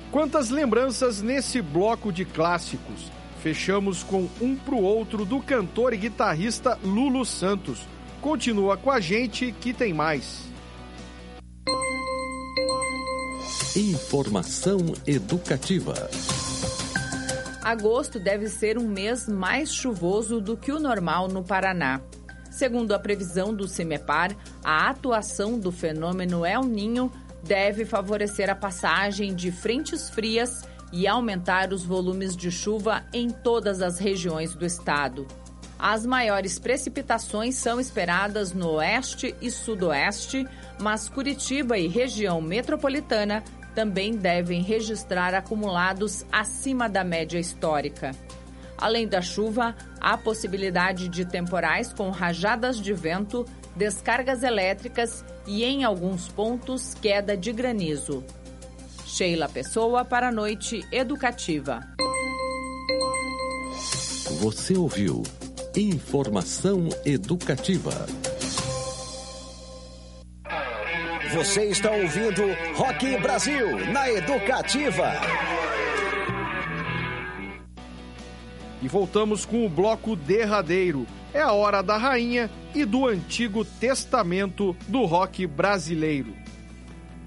Quantas lembranças nesse bloco de clássicos. Fechamos com Um Pro Outro do cantor e guitarrista Lulu Santos. Continua com a gente que tem mais. Informação educativa. Agosto deve ser um mês mais chuvoso do que o normal no Paraná. Segundo a previsão do CIMEPAR, a atuação do fenômeno El Niño deve favorecer a passagem de frentes frias e aumentar os volumes de chuva em todas as regiões do estado. As maiores precipitações são esperadas no oeste e sudoeste, mas Curitiba e região metropolitana também devem registrar acumulados acima da média histórica. Além da chuva, há possibilidade de temporais com rajadas de vento, descargas elétricas e, em alguns pontos, queda de granizo. Sheila Pessoa para a Noite Educativa. Você ouviu Informação Educativa. Você está ouvindo Rock Brasil na Educativa. E voltamos com o bloco derradeiro. É a hora da rainha e do Antigo Testamento do rock brasileiro.